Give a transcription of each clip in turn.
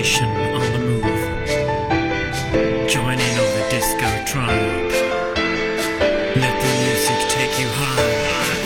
nation on the move. Join in on the disco tribe. Let the music take you high.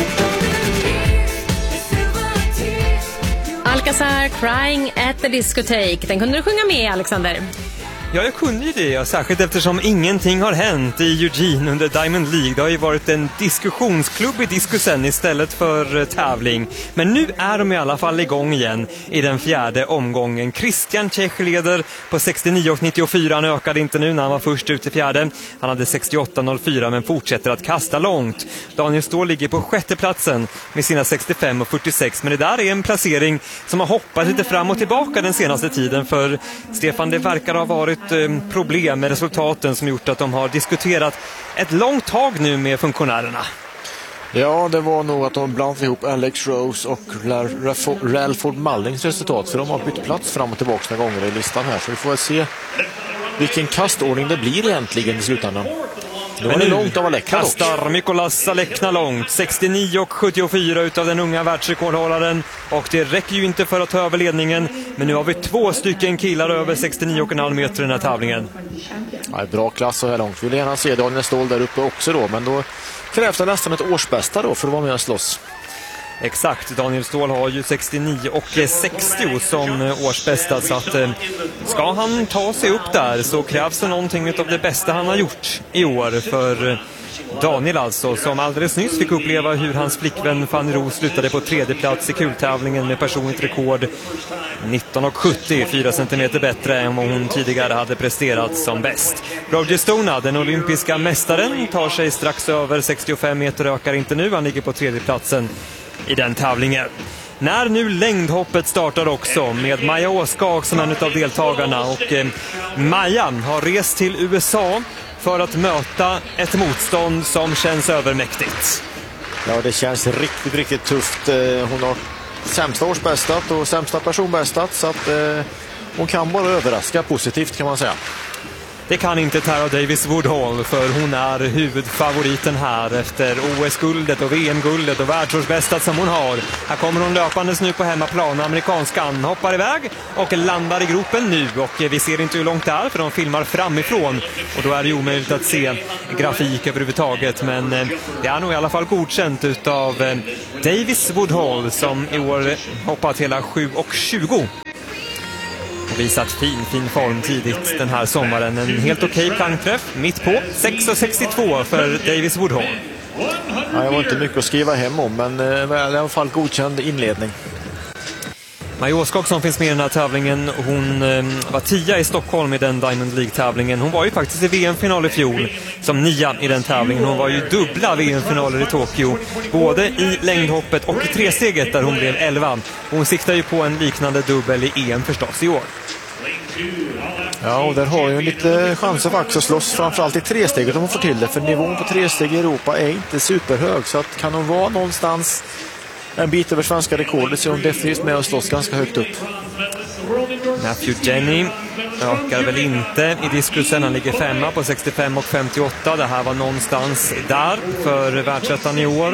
Alcazar, Crying at the Discotheque. Den kunde du sjunga med, Alexander. Ja, jag kunde ju det, särskilt eftersom ingenting har hänt i Eugene under Diamond League. Det har ju varit en diskussionsklubb i diskusen istället för tävling. Men nu är de i alla fall igång igen i den fjärde omgången. Christian Tjech leder på 69,94. Han ökade inte nu när han var först ut i fjärde. Han hade 68,04 men fortsätter att kasta långt. Daniel Ståhl ligger på sjätte platsen med sina 65,46. Men det där är en placering som har hoppat lite fram och tillbaka den senaste tiden. För Stefan, det verkar ha varit problem med resultaten som gjort att de har diskuterat ett långt tag nu med funktionärerna. Ja, det var nog att de blandade ihop Alex Rose och Ralford Mullings resultat, för de har bytt plats fram och tillbaka några gånger i listan här, så vi får se vilken kastordning det blir egentligen i slutändan. Nu är det långt av Alekna dock. Kastar Mikolas Alekna långt. 69,74 utav den unga världsrekordhållaren. Och det räcker ju inte för att ta över ledningen. Men nu har vi 2 stycken killar över 69,5 meter i den här tävlingen. Ja, bra klass så här långt. Vi vill gärna se Daniel Ståhl där uppe också då. Men då krävs det nästan ett årsbästa då för att vara med och slåss. Exakt, Daniel Ståhl har ju 69,60 som årsbästa, så att ska han ta sig upp där så krävs det någonting av det bästa han har gjort i år för Daniel alltså, som alldeles nyss fick uppleva hur hans flickvän Fanny Roos slutade på tredje plats i kultävlingen med personligt rekord 19,70, 4 centimeter bättre än vad hon tidigare hade presterat som bäst. Roger Stona, den olympiska mästaren, tar sig strax över 65 meter, ökar inte nu, han ligger på tredje platsen i den tävlingen. När nu längdhoppet startar också med Maja Åskag som en av deltagarna, och Maja har rest till USA för att möta ett motstånd som känns övermäktigt. Ja, det känns riktigt, riktigt tufft. Hon har sämsta årsbästat och sämsta personbästat, så att hon kan bara överraska positivt, kan man säga. Det kan inte Tara Davis Woodhall, för hon är huvudfavoriten här efter OS-guldet och VM-guldet och världsårsbästat som hon har. Här kommer hon löpandes nu på hemmaplan. Amerikanskan hoppar iväg och landar i gropen nu, och vi ser inte hur långt det är för de filmar framifrån och då är det omöjligt att se grafik överhuvudtaget, men det är nog i alla fall godkänt utav Davis Woodhall som i år hoppat hela 7,20. Och visat fin form tidigt den här sommaren. En helt okej plangträff mitt på 6,62 för Davis Woodhall. Ja, jag var inte mycket att skriva hem om, men i alla fall godkänd inledning. Maja Åskog som finns med i den här tävlingen, hon var 10 i Stockholm i den Diamond League-tävlingen. Hon var ju faktiskt i VM-final i fjol som 9 i den tävlingen. Hon var ju dubbla VM-finaler i Tokyo, både i längdhoppet och i tresteget där hon blev 11. Hon siktar ju på en liknande dubbel i EM förstås i år. Ja, och där har ju lite chanser faktiskt att slåss, framförallt i tresteget om hon får till det, för nivån på tresteg i Europa är inte superhög, så att kan hon vara någonstans en bit över svenska rekordet så är hon definitivt med och slåss ganska högt upp. Matthew Jenny ökar väl inte i diskusen. Han ligger 5 på 65,58. Det här var någonstans där för världsettan i år.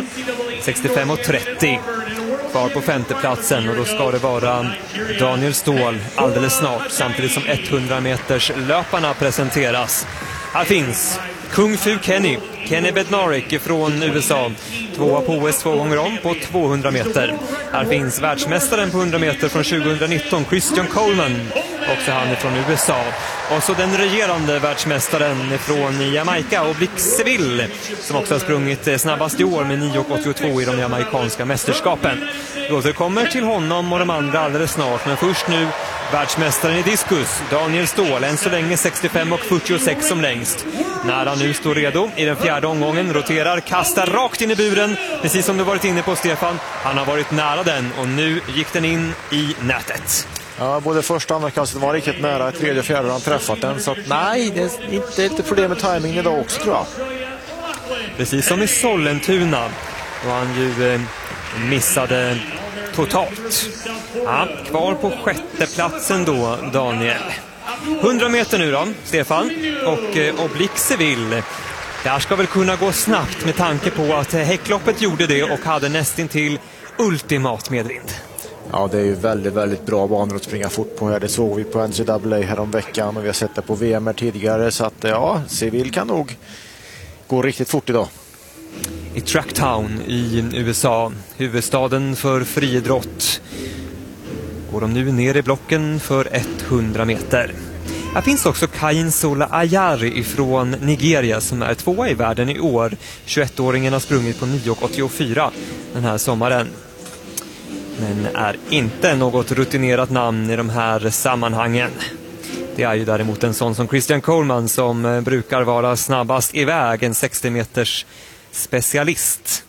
65,30 kvar på femte platsen, och då ska det vara Daniel Ståhl alldeles snart, samtidigt som 100 meters löparna presenteras. Här finns Kung Fu Kenny Bednarik från USA, 2 på OS 2 gånger om på 200 meter. Här finns världsmästaren på 100 meter från 2019, Christian Coleman, också han är från USA. Och så den regerande världsmästaren från Jamaica, Oblique Seville, som också har sprungit snabbast i år med 9,82 i de jamaikanska mästerskapen. Vi återkommer till honom och de andra alldeles snart, men först nu världsmästaren i diskus, Daniel Ståhl, än så länge 65,46 som längst. När han nu står redo i den fjärde omgången, roterar, kastar rakt in i buren, precis som du varit inne på, Stefan. Han har varit nära den och nu gick den in i nätet. Ja, både första och andra kastet var riktigt nära, tredje och fjärde har han träffat den, så att nej, det är inte lite problem med timingen idag också, tror jag. Precis som i Sollentuna, då han ju missade totalt. Ja, kvar på sjätte platsen då, Daniel. 100 meter nu då, Stefan, och Oblique Seville. Där ska väl kunna gå snabbt med tanke på att häckloppet gjorde det och hade nästintill ultimat medvind. Ja, det är ju väldigt, väldigt bra banor att springa fort på här. Det såg vi på NCAA här om veckan och vi har sett det på VM här tidigare. Så att ja, Seville kan nog gå riktigt fort idag. I Tracktown i USA, huvudstaden för friidrott, går de nu ner i blocken för 100 meter. Här finns också Kayinsola Ayari ifrån Nigeria som är 2:a i världen i år. 21-åringen har sprungit på 9,84 den här sommaren. Men är inte något rutinerat namn i de här sammanhangen. Det är ju däremot en sån som Christian Coleman som brukar vara snabbast iväg, en 60 meters specialist.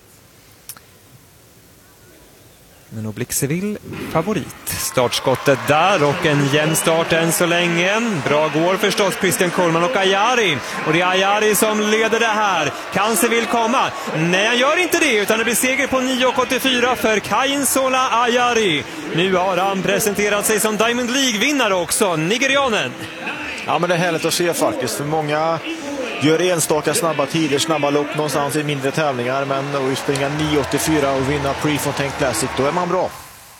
Men Oblique Seville favorit. Startskottet där och en jämn start än så länge. Bra går förstås Christian Coleman och Ayari. Och det är Ayari som leder det här. Kan Seville komma? Nej, han gör inte det utan det blir seger på 9,84 för Kayinsola Ayari. Nu har han presenterat sig som Diamond League-vinnare också, nigerianen. Ja, men det är härligt att se faktiskt. För många gör enstaka snabba tider, snabba lopp någonstans i mindre tävlingar. Men att springa 9,84 och vinna Prefontaine Classic, då är man bra.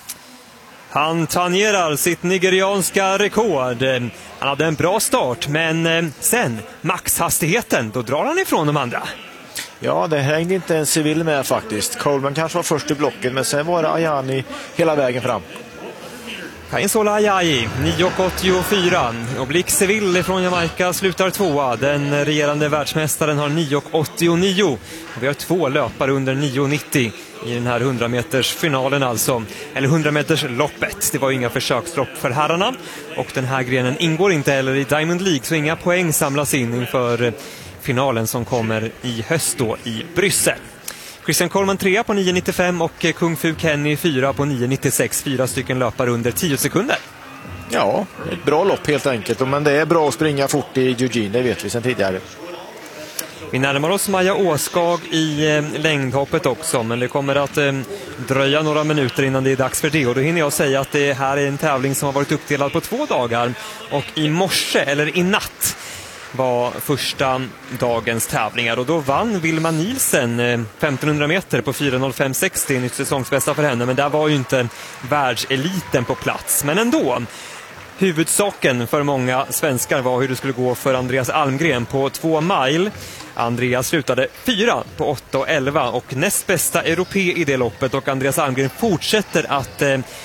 Han tangerar sitt nigerianska rekord. Han hade en bra start, men sen maxhastigheten, då drar han ifrån de andra. Ja, det hängde inte en Seville med faktiskt. Coleman kanske var först i blocken, men sen var det Ayani hela vägen fram. Kayinsola Ayari, 9,84. Oblique Seville från Jamaica slutar 2:a. Den regerande världsmästaren har 9,89. Vi har 2 löpare under 9,90 i den här 100 meters finalen alltså. Eller 100 meters loppet. Det var inga försökslopp för herrarna. Och den här grenen ingår inte heller i Diamond League, så inga poäng samlas in inför finalen som kommer i höst då i Bryssel. Christian Coleman 3 på 9,95 och Kung Fu Kenny 4 på 9,96. 4 stycken löpare under 10 sekunder. Ja, ett bra lopp helt enkelt. Men det är bra att springa fort i Eugene, det vet vi sedan tidigare. Vi närmar oss Maja Åskag i längdhoppet också, men det kommer att dröja några minuter innan det är dags för det. Och då hinner jag säga att det här är en tävling som har varit uppdelad på 2 dagar. Och i morse, eller i natt, var första dagens tävlingar och då vann Wilma Nielsen 1500 meter på 4:05,60, nytt säsongsbästa för henne, men där var ju inte världseliten på plats. Men ändå, huvudsaken för många svenskar var hur det skulle gå för Andreas Almgren på 2 mile. Andreas slutade 4 på 8:11 och näst bästa europé i det loppet, och Andreas Almgren fortsätter att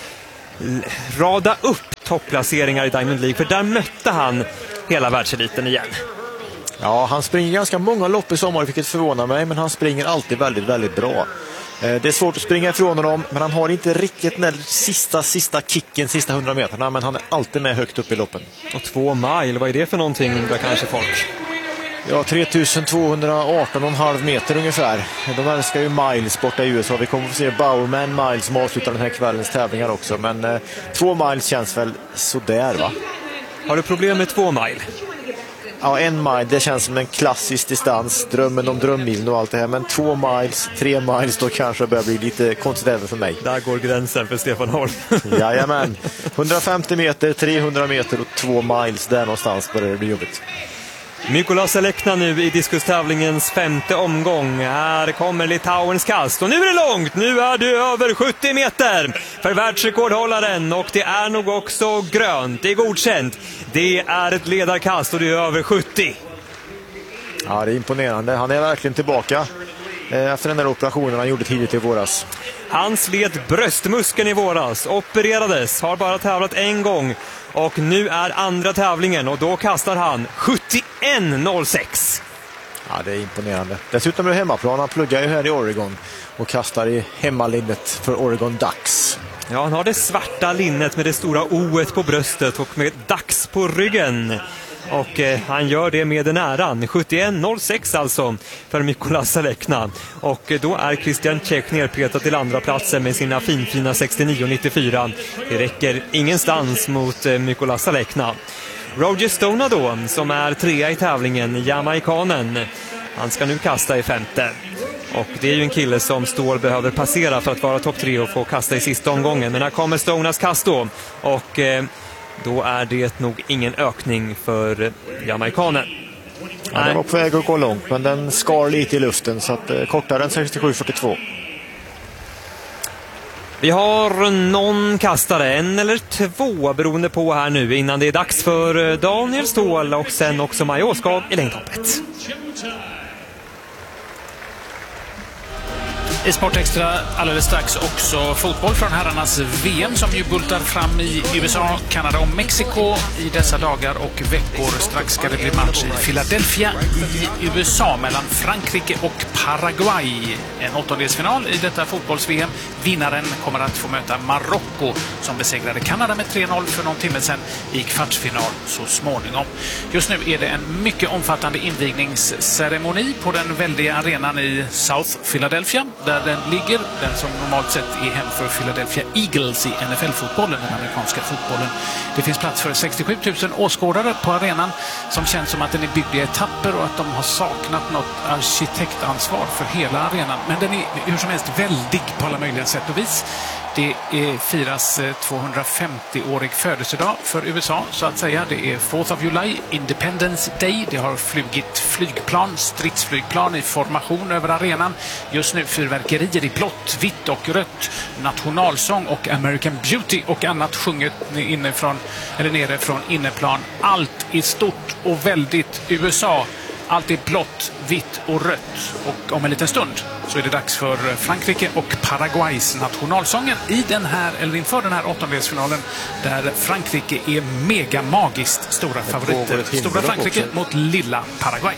rada upp topplaceringar i Diamond League, för där mötte han hela världseliten igen. Ja, han springer ganska många lopp i sommar, vilket förvånar mig, men han springer alltid väldigt, väldigt bra. Det är svårt att springa ifrån honom, men han har inte riktigt den sista kicken, sista 100 meterna, men han är alltid med högt upp i loppen. Och 2 mile, vad är det för någonting, undrar kanske folk? Ja, 3218,5 meter ungefär. De älskar ju miles borta i USA. Vi kommer att få se Bowerman Miles som avslutar den här kvällens tävlingar också. Men 2 miles känns väl sådär, va? Har du problem med 2 mile? Ja, 1 mile, det känns som en klassisk distans. Drömmen om drömmilen och allt det här. Men 2 miles, 3 miles, då kanske det börjar bli lite konstigt även för mig. Där går gränsen för Stefan Holm. Jajamän. 150 meter, 300 meter och 2 miles. Där någonstans börjar det bli jobbigt. Mykola Selekna nu i diskustävlingens 5:e omgång. Här kommer Litauens kast och nu är det långt. Nu är det över 70 meter för världsrekordhållaren, och det är nog också grönt. Det är godkänt. Det är ett ledarkast och det är över 70. Ja, det är imponerande. Han är verkligen tillbaka efter den där operationen han gjorde tidigt i våras. Han slet bröstmuskeln i våras, opererades, har bara tävlat en gång. Och nu är andra tävlingen och då kastar han 71,06. Ja, det är imponerande. Dessutom är det hemmaplan. Han pluggar ju här i Oregon och kastar i hemmalinnet för Oregon Ducks. Ja, han har det svarta linnet med det stora O-et på bröstet och med Ducks på ryggen. Och han gör det med den äran. 71,06 alltså för Mykola Selekna. Och då är Christian Czech nerpetad till andra platsen med sina fina 69,94. Det räcker ingenstans mot Mykola Selekna. Roger Stona då, som är 3:a i tävlingen, jamaikanen. Han ska nu kasta i 5:e. Och det är ju en kille som Ståhl behöver passera för att vara topp 3 och få kasta i sista omgången. Men här kommer Stonas kast då. Och då är det nog ingen ökning för jamaikanen. Ja, den var på väg att gå långt, men den skar lite i luften, så att kortare än 67,42. Vi har någon kastare, en eller två beroende på här nu innan det är dags för Daniel Ståhl och sen också Maja Åskog i längdhoppet. I Sport Extra alldeles strax också fotboll från herrarnas VM som ju bultar fram i USA, Kanada och Mexiko i dessa dagar och veckor. Strax ska det bli match i Philadelphia i USA mellan Frankrike och Paraguay. En åttondelsfinal i detta fotbolls-VM. Vinnaren kommer att få möta Marocko som besegrade Kanada med 3-0 för någon timme sedan i kvartsfinal så småningom. Just nu är det en mycket omfattande invigningsceremoni på den väldiga arenan i South Philadelphia där den ligger, den som normalt sett är hem för Philadelphia Eagles i NFL-fotbollen, den amerikanska fotbollen. Det finns plats för 67 000 åskådare på arenan som känns som att den är byggd i etapper och att de har saknat något arkitektansvar för hela arenan. Men den är hur som helst väldig på alla möjliga sätt och vis. Det firas 250-årig födelsedag för USA så att säga. Det är 4th of July, Independence Day. Det har flugit flygplan, stridsflygplan i formation över arenan. Just nu fyrverkerier i blått, vitt och rött. Nationalsång och American Beauty och annat sjunget nere från inneplan. Allt är stort och väldigt USA. Allt är blått, vitt och rött. Och om en liten stund så är det dags för Frankrike och Paraguays nationalsången inför den här åttondelsfinalen där Frankrike är mega magiskt stora favoriter. Stora Frankrike mot lilla Paraguay.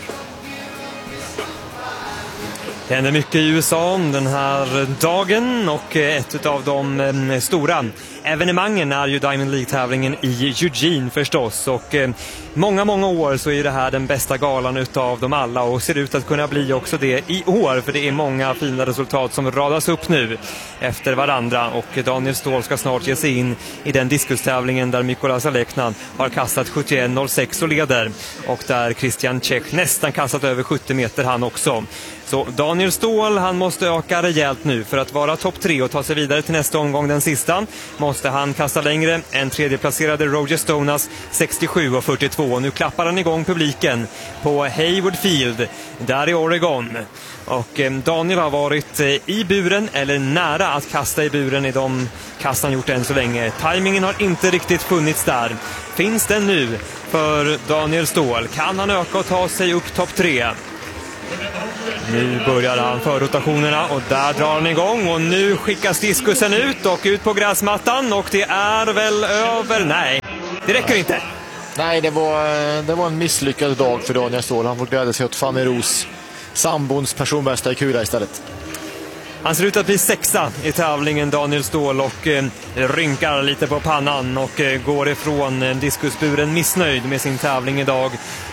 Det händer mycket i USA den här dagen och ett av de stora evenemangen är ju Diamond League-tävlingen i Eugene förstås. Och många år så är det här den bästa galan utav dem alla och ser ut att kunna bli också det i år. För det är många fina resultat som radas upp nu efter varandra. Och Daniel Ståhl ska snart ge sig in i den diskustävlingen där Mikola Zaleknan har kastat 71,06 och leder. Och där Christian Czech nästan kastat över 70 meter han också. Så Daniel Ståhl, han måste öka rejält nu för att vara topp 3 och ta sig vidare till nästa omgång, den sista. Måste han kasta längre än tredjeplacerade Roger Stonas 67,42. Nu klappar han igång publiken på Hayward Field där i Oregon. Och Daniel har varit i buren eller nära att kasta i buren i de kast han gjort än så länge. Timingen har inte riktigt funnits där. Finns den nu för Daniel Ståhl? Kan han öka och ta sig upp topp 3? Nu börjar han för rotationerna och där drar han igång och nu skickas diskusen ut och ut på gräsmattan och det är väl över. Nej, det räcker inte. Nej, det var en misslyckad dag för Daniel Ståhl. Han får glädja sig åt Fanny Ros, sambons personbästa i kula istället. Han ser ut att bli 6:a i tävlingen, Daniel Ståhl, och rynkar lite på pannan och går ifrån diskusburen missnöjd med sin tävling idag.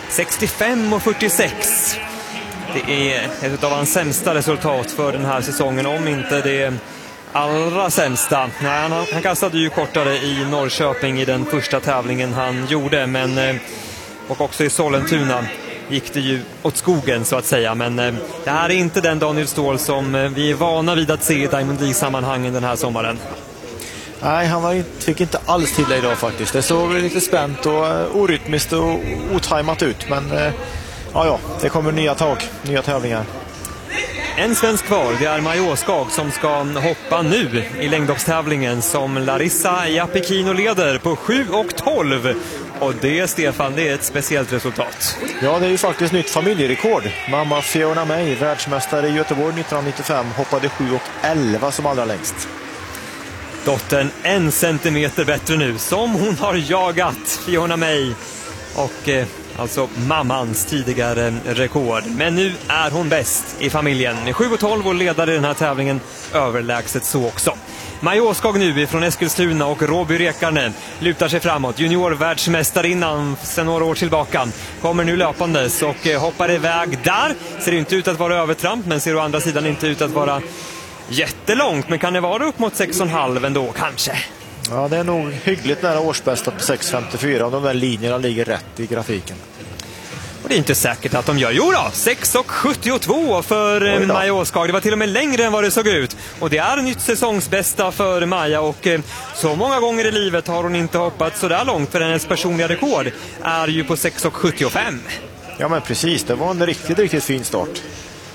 65,46. Det är ett av hans sämsta resultat för den här säsongen, om inte det allra sämsta. Nej, han kastade ju kortare i Norrköping i den första tävlingen han gjorde, men och också i Sollentuna gick det ju åt skogen så att säga. Men det här är inte den Daniel Ståhl som vi är vana vid att se i Diamond League-sammanhangen den här sommaren. Nej, han fick inte alls till det idag faktiskt. Det såg lite spänt och orytmiskt och otajmat ut, men ja, det kommer nya tävlingar. En svensk kvar, det är Maja Åskog som ska hoppa nu i längdhoppstävlingen som Larissa Japikino leder på 7,12. Och det, Stefan, det är ett speciellt resultat. Ja, det är ju faktiskt nytt familjerekord. Mamma Fiona May, världsmästare i Göteborg 1995, hoppade 7,11 som allra längst. Dottern 1 centimeter bättre nu, som hon har jagat, Fiona May. Och alltså mammans tidigare rekord. Men nu är hon bäst i familjen. Med 7,12 och ledare i den här tävlingen, överlägset så också. Maja Åskog nu från Eskilstuna och Råby Rekarne lutar sig framåt. Juniorvärldsmästarinnan sedan några år tillbaka kommer nu löpandes och hoppar iväg där. Ser inte ut att vara övertramp, men ser å andra sidan inte ut att vara jättelångt. Men kan det vara upp mot 6,5 ändå kanske? Ja, det är nog hyggligt nära årsbästa på 6,54 och de där linjerna ligger rätt i grafiken. Och det är inte säkert att de gör. Jo då, 6,72 för Maja Åskog. Det var till och med längre än vad det såg ut. Och det är nytt säsongsbästa för Maja. Och så många gånger i livet har hon inte hoppat så där långt. För hennes personliga rekord är ju på 6,75. Ja, men precis. Det var en riktigt fin start.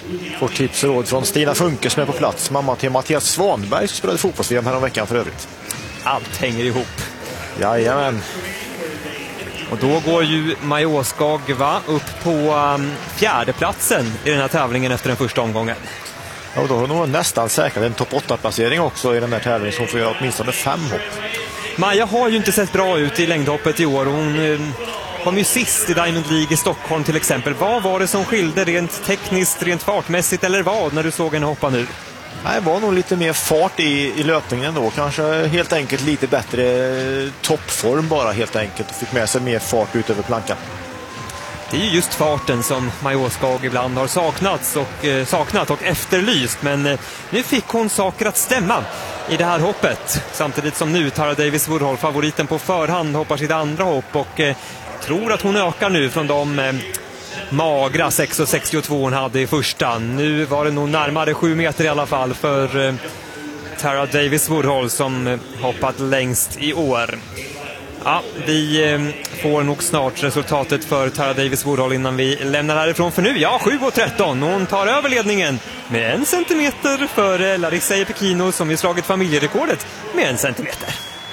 Får tips och råd från Stina Funke som är på plats. Mamma till Mattias Svanberg som spelade fotbolls-VM här om veckan för övrigt. Allt hänger ihop. Jajamän. Och då går ju Majoskagva upp på fjärdeplatsen i den här tävlingen efter den första omgången. Ja, och då har hon nog nästan säkrat en topp 8-placering också i den här tävlingen, så hon får göra åtminstone 5 hopp. Maja har ju inte sett bra ut i längdhoppet i år. Hon kom ju sist i Diamond League i Stockholm till exempel. Vad var det som skilde rent tekniskt, rent fartmässigt eller vad när du såg henne hoppa nu? Nej, det var nog lite mer fart i löpningen då. Kanske helt enkelt lite bättre toppform bara helt enkelt. Och fick med sig mer fart ut över plankan. Det är ju just farten som Majoskag ibland har saknat och efterlyst. Men nu fick hon saker att stämma i det här hoppet. Samtidigt som nu Tara Davis-Woodhull, favoriten på förhand, hoppar sitt andra hopp. Och tror att hon ökar nu från de magra 6,62 hon hade i första. Nu var det nog närmare 7 meter i alla fall för Tara Davis-Woodhull som hoppat längst i år. Ja, vi får nog snart resultatet för Tara Davis-Woodhull innan vi lämnar härifrån för nu. Ja, 7,13. Hon tar över ledningen med 1 centimeter för Larissa Epikino som ju slagit familjerekordet med 1 centimeter.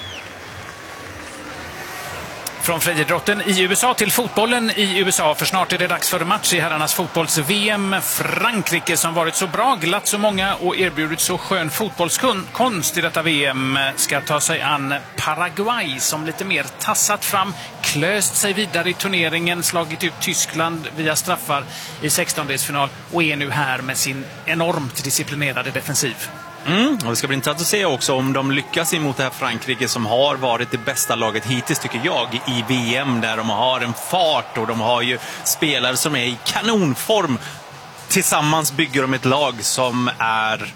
Från friidrotten i USA till fotbollen i USA, för snart är det dags för match i herrarnas fotbolls-VM. Frankrike som varit så bra, glatt så många och erbjudit så skön fotbollskonst i detta VM ska ta sig an Paraguay som lite mer tassat fram, klöst sig vidare i turneringen, slagit ut Tyskland via straffar i 16-delsfinal och är nu här med sin enormt disciplinerade defensiv. Och det ska bli intressant att se också om de lyckas emot det här Frankrike som har varit det bästa laget hittills tycker jag i VM, där de har en fart och de har ju spelare som är i kanonform. Tillsammans bygger de ett lag som är,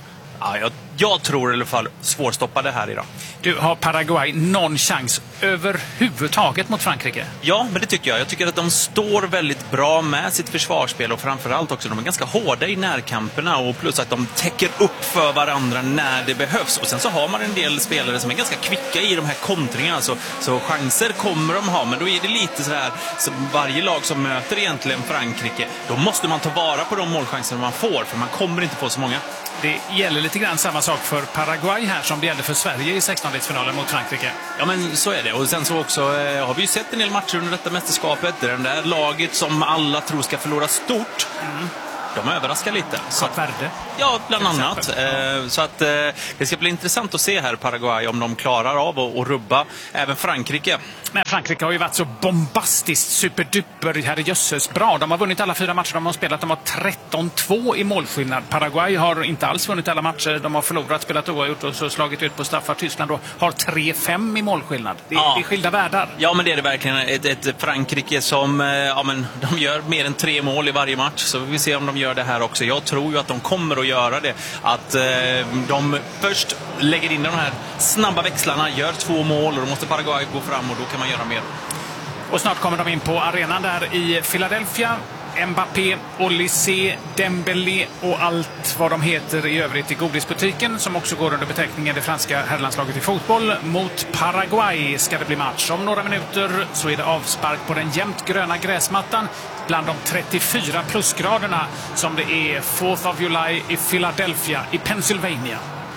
jag tror i alla fall, svårstoppade här idag. Du, har Paraguay någon chans överhuvudtaget mot Frankrike? Ja, men det tycker jag. Jag tycker att de står väldigt bra med sitt försvarsspel och framförallt också de är ganska hårda i närkamperna och plus att de täcker upp för varandra när det behövs. Och sen så har man en del spelare som är ganska kvicka i de här kontringarna, så chanser kommer de ha, men då är det lite så här som varje lag som möter egentligen Frankrike, då måste man ta vara på de målchanser man får, för man kommer inte få så många. Det gäller lite grann samma sak för Paraguay här som det gällde för Sverige i 16-delsfinalen mot Frankrike. Ja, men så är det. Och sen så också har vi ju sett en del matcher under detta mästerskapet där det där laget som alla tror ska förlora stort, de överraskar lite. Kap Verde. Ja, bland annat. Så att det ska bli intressant att se här Paraguay om de klarar av att rubba även Frankrike. Men Frankrike har ju varit så bombastiskt superduper herrejösses bra. De har vunnit alla 4 matcher de har spelat. De har 13-2 i målskillnad. Paraguay har inte alls vunnit alla matcher. De har förlorat, spelat oavgjort och så slagit ut på straffar. Tyskland då har 3-5 i målskillnad. Det är skilda världar. Ja, men det är det verkligen. Ett Frankrike som de gör mer än 3 mål i varje match. Så vi får se om de gör det här också. Jag tror ju att de kommer att göra det. Att de först lägger in de här snabba växlarna, gör 2 mål och då måste Paraguay gå fram och då kan man göra mer. Och snart kommer de in på arenan där i Philadelphia. Mbappé, Olysée, Dembélé och allt vad de heter i övrigt i godisbutiken som också går under beteckningen det franska herrlandslaget i fotboll. Mot Paraguay ska det bli match. Om några minuter så är det avspark på den jämnt gröna gräsmattan bland de 34 plusgraderna som det är 4th of July i Philadelphia i Pennsylvania.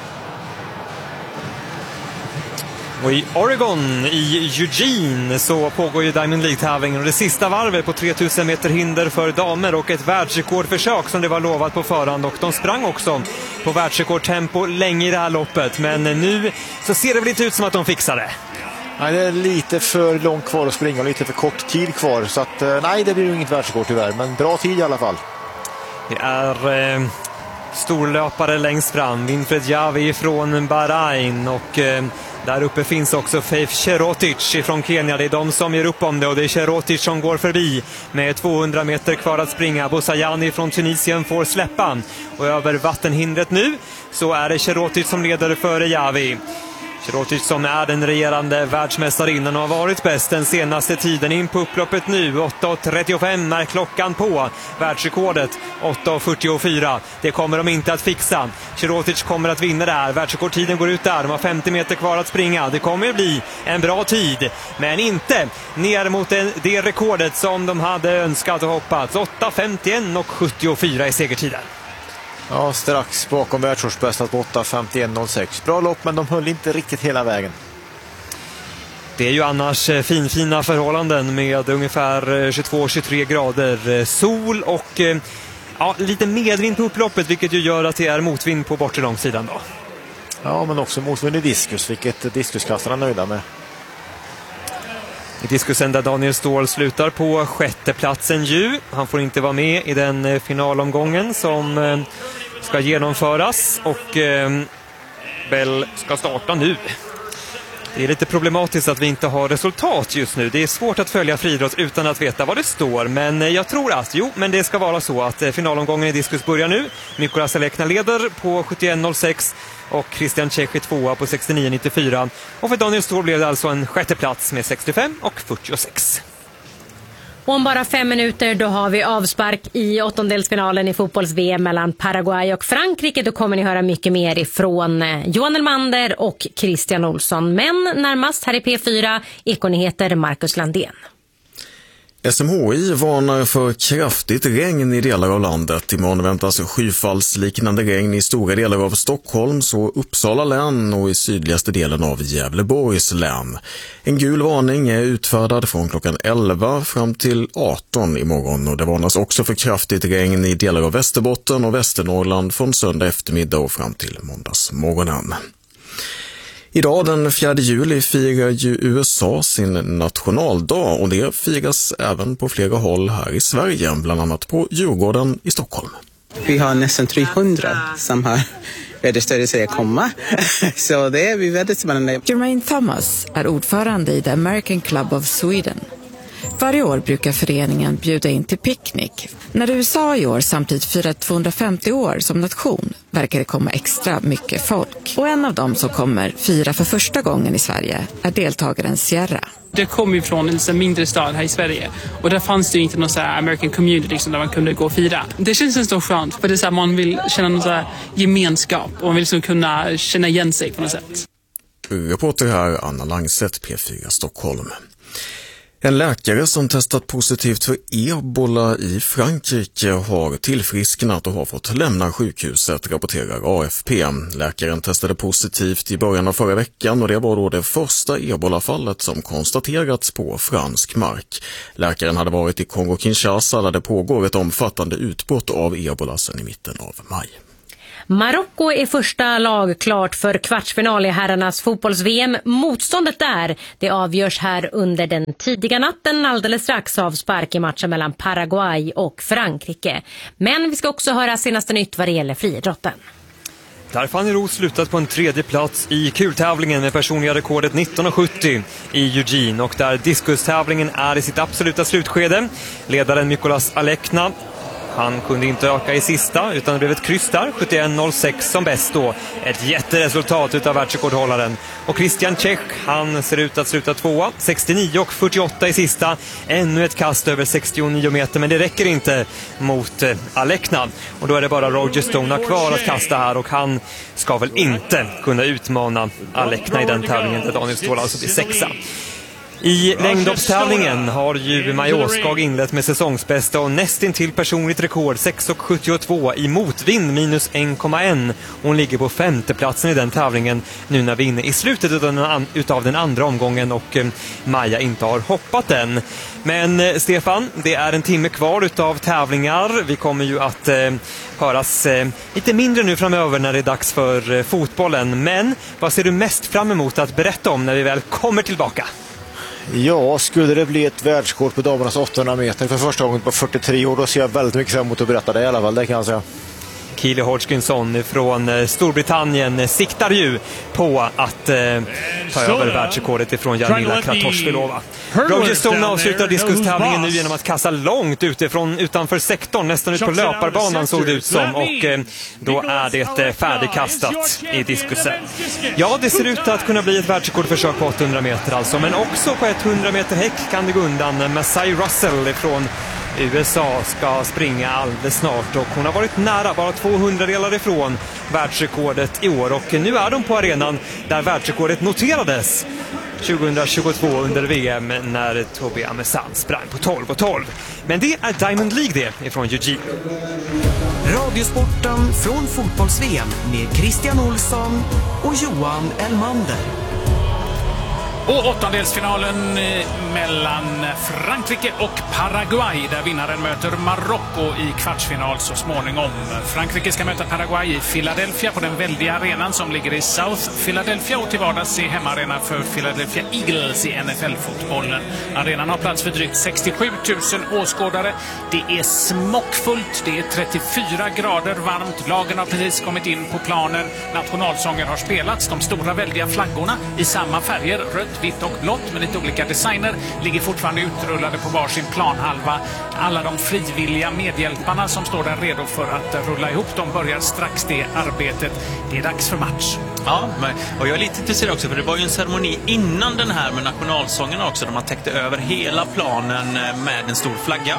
Och i Oregon, i Eugene, så pågår ju Diamond League-tävlingen och det sista varvet på 3000 meter hinder för damer och ett världsrekordförsök som det var lovat på förhand, och de sprang också på världsrekordtempo länge i det här loppet, men nu så ser det väl inte ut som att de fixar det. Nej, det är lite för långt kvar att springa och lite för kort tid kvar, så att nej, det blir ju inget världsrekord tyvärr, men bra tid i alla fall. Det är storlöpare längst fram, Winfred Javi från Bahrain och där uppe finns också Faith Cherotic från Kenya. Det är de som gör upp om det och det är Cherotic som går förbi med 200 meter kvar att springa. Boussayani från Tunisien får släppa och över vattenhindret nu så är det Cherotic som leder före Javi. Cherotic som är den regerande världsmästarinnan och har varit bäst den senaste tiden. In på upploppet nu, 8.35 är klockan på. Världsrekordet 8.44. Det kommer de inte att fixa. Cherotic kommer att vinna där. Världsrekordtiden går ut där. De har 50 meter kvar att springa. Det kommer att bli en bra tid, men inte ner mot det rekordet som de hade önskat och hoppats. 8.51 och 74 i segertiden. Ja, strax bakom världsårsbästa på 8:51,06. Bra lopp, men de höll inte riktigt hela vägen. Det är ju annars fina förhållanden med ungefär 22-23 grader sol och lite medvind på upploppet, vilket ju gör att det är motvind på bortre långsidan då. Ja, men också motvind i diskus, vilket diskuskastarna är nöjda med. I diskusen där Daniel Ståhl slutar på 6:e platsen ju. Han får inte vara med i den finalomgången som ska genomföras och Bell ska starta nu. Det är lite problematiskt att vi inte har resultat just nu. Det är svårt att följa friidrott utan att veta vad det står. Men jag tror att, men det ska vara så att finalomgången i diskus börjar nu. Mikolas Alekna leder på 71,06 och Christian Cech är tvåa på 69,94. Och för Daniel Ståhl blev det alltså en 6:e plats med 65,46. Och om bara 5 minuter då har vi avspark i åttondelsfinalen i fotbolls-VM mellan Paraguay och Frankrike. Då kommer ni höra mycket mer ifrån Johan Elmander och Christian Olsson. Men närmast här i P4, Ekonyheter, Marcus Landén. SMHI varnar för kraftigt regn i delar av landet. Imorgon väntas skyfallsliknande regn i stora delar av Stockholms och Uppsala län och i sydligaste delen av Gävleborgs län. En gul varning är utfärdad från klockan 11 fram till 18 imorgon och det varnas också för kraftigt regn i delar av Västerbotten och Västernorrland från söndag eftermiddag och fram till måndagsmorgonen. Idag den 4 juli firar ju USA sin nationaldag och det firas även på flera håll här i Sverige, bland annat på Djurgården i Stockholm. Vi har nästan 300 som har registrerat sig att komma, så det är vi väldigt spännande. Jermaine Thomas är ordförande i The American Club of Sweden. Varje år brukar föreningen bjuda in till picknick. När USA i år samtidigt firar 250 år som nation verkar det komma extra mycket folk. Och en av dem som kommer fira för första gången i Sverige är deltagaren Sierra. Det kom ju från en mindre stad här i Sverige och där fanns det ju inte någon så här American community liksom, där man kunde gå och fira. Det känns nästan skönt för det är så här, man vill känna någon så här gemenskap och man vill liksom kunna känna igen sig på något sätt. Reporter här Anna Langset, P4 Stockholm. En läkare som testat positivt för ebola i Frankrike har tillfrisknat och har fått lämna sjukhuset, rapporterar AFP. Läkaren testade positivt i början av förra veckan och det var då det första ebolafallet som konstaterats på fransk mark. Läkaren hade varit i Kongo-Kinshasa där det pågår ett omfattande utbrott av ebola sedan i mitten av maj. Marocko är första lag klart för kvartsfinal i herrarnas fotbolls-VM. Motståndet där, det avgörs här under den tidiga natten, alldeles strax avspark i matchen mellan Paraguay och Frankrike. Men vi ska också höra senaste nytt vad det gäller friidrotten. Där Fanny Roos slutat på en 3:e plats i kultävlingen med personliga rekordet 19,70 i Eugene och där diskustävlingen är i sitt absoluta slutskede. Ledaren Mikolas Alekna, han kunde inte öka i sista utan det blev ett kryss där, 71,06 som bäst då. Ett jätteresultat utav världsrekordhållaren. Och Christian Cech, han ser ut att sluta tvåa, 69,48 i sista. Ännu ett kast över 69 meter, men det räcker inte mot Alekna. Och då är det bara Roger Stone kvar att kasta här och han ska väl inte kunna utmana Alekna i den tävlingen där Daniel Ståhl alltså blir sexa. I längdhoppstävlingen har ju Maja Åskag inlett med säsongsbästa och nästintill personligt rekord 6,72 i motvind minus 1,1. Hon ligger på 5:e platsen i den tävlingen nu när vi är inne i slutet utav den andra omgången och Maja inte har hoppat än. Men Stefan, det är en timme kvar utav tävlingar. Vi kommer ju att höras lite mindre nu framöver när det är dags för fotbollen. Men vad ser du mest fram emot att berätta om när vi väl kommer tillbaka? Ja, skulle det bli ett världskort på damernas 800 meter för första gången på 43 år, då ser jag väldigt mycket fram emot att berätta det i alla fall, det kan jag säga. Keely Hodgkinson från Storbritannien siktar ju på att ta över världsrekordet ifrån Jarmila Kratochvilova. Roger Stone avslutar diskustävlingen nu genom att kasta långt utanför sektorn, nästan ut på löparbanan såg det ut som, och då är det färdigkastat i diskusen. Ja, det ser ut att kunna bli ett världsrekordförsök på 800 meter alltså, men också på 100 meter häck kan det gå undan. Masai Russell från USA ska springa alldeles snart och hon har varit nära, bara 200 delar ifrån världsrekordet i år, och nu är de på arenan där världsrekordet noterades 2022 under VM när Tobi Amesan sprang på 12,12. Men det är Diamond League det ifrån Eugene. Radiosporten från fotbolls-VM med Christian Olsson och Johan Elmander. Och åttondelsfinalen mellan Frankrike och Paraguay där vinnaren möter Marocko i kvartsfinal så småningom. Frankrike ska möta Paraguay i Philadelphia på den väldiga arenan som ligger i South Philadelphia och till vardags är hemmaarena för Philadelphia Eagles i NFL-fotbollen. Arenan har plats för drygt 67 000 åskådare. Det är smockfullt, det är 34 grader varmt. Lagen har precis kommit in på planen. Nationalsånger har spelats. De stora väldiga flaggorna i samma färger, rött, vitt och blått med lite olika designer, ligger fortfarande utrullade på varsin planhalva. Alla de frivilliga medhjälparna som står där redo för att rulla ihop, de börjar strax det arbetet. Det är dags för match. Ja, och jag är lite intresserad också för det var ju en ceremoni innan den här med nationalsångerna också där man täckte över hela planen med en stor flagga.